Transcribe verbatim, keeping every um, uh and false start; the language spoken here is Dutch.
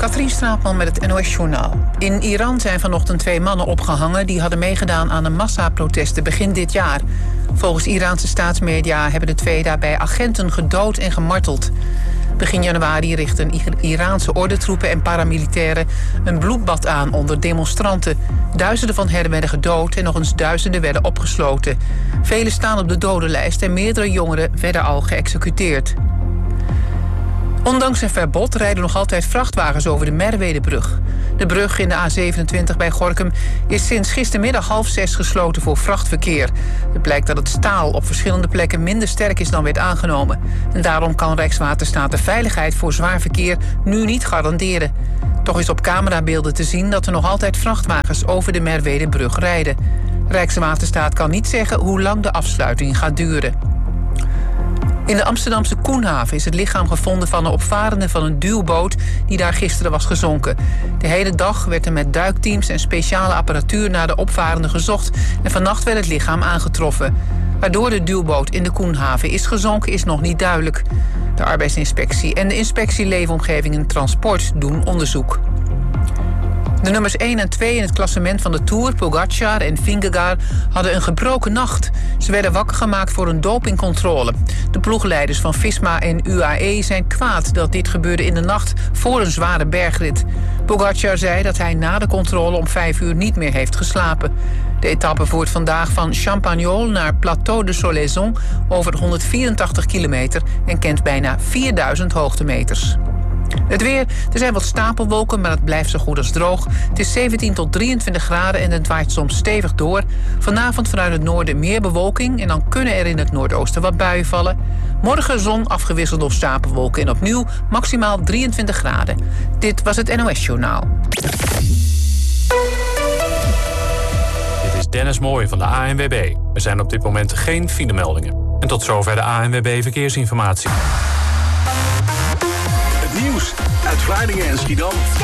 Katrien Straatman met het N O S-journaal. In Iran zijn vanochtend twee mannen opgehangen die hadden meegedaan aan een massaprotesten begin dit jaar. Volgens Iraanse staatsmedia hebben de twee daarbij agenten gedood en gemarteld. Begin januari richtten Iraanse ordentroepen en paramilitairen een bloedbad aan onder demonstranten. Duizenden van hen werden gedood en nog eens duizenden werden opgesloten. Velen staan op de dodenlijst en meerdere jongeren werden al geëxecuteerd. Ondanks een verbod rijden nog altijd vrachtwagens over de Merwedebrug. De brug in de A zevenentwintig bij Gorinchem is sinds gistermiddag half zes gesloten voor vrachtverkeer. Het blijkt dat het staal op verschillende plekken minder sterk is dan werd aangenomen. En daarom kan Rijkswaterstaat de veiligheid voor zwaar verkeer nu niet garanderen. Toch is op camerabeelden te zien dat er nog altijd vrachtwagens over de Merwedebrug rijden. Rijkswaterstaat kan niet zeggen hoe lang de afsluiting gaat duren. In de Amsterdamse Koenhaven is het lichaam gevonden van een opvarende van een duwboot die daar gisteren was gezonken. De hele dag werd er met duikteams en speciale apparatuur naar de opvarende gezocht en vannacht werd het lichaam aangetroffen. Waardoor de duwboot in de Koenhaven is gezonken is nog niet duidelijk. De arbeidsinspectie en de inspectie Leefomgeving en Transport doen onderzoek. De nummers één en twee in het klassement van de Tour, Pogacar en Vingegaard, hadden een gebroken nacht. Ze werden wakker gemaakt voor een dopingcontrole. De ploegleiders van Visma en U A E zijn kwaad dat dit gebeurde in de nacht voor een zware bergrit. Pogacar zei dat hij na de controle om vijf uur niet meer heeft geslapen. De etappe voert vandaag van Champagnol naar Plateau de Solaison over honderdvierentachtig kilometer en kent bijna vierduizend hoogtemeters. Het weer, er zijn wat stapelwolken, maar het blijft zo goed als droog. Het is zeventien tot drieëntwintig graden en het waait soms stevig door. Vanavond vanuit het noorden meer bewolking en dan kunnen er in het noordoosten wat buien vallen. Morgen zon afgewisseld door stapelwolken en opnieuw maximaal drieëntwintig graden. Dit was het N O S-journaal. Dit is Dennis Mooij van de A N W B. Er zijn op dit moment geen filemeldingen. En tot zover de A N W B Verkeersinformatie. Nieuws uit Vlaardingen en Schiedam.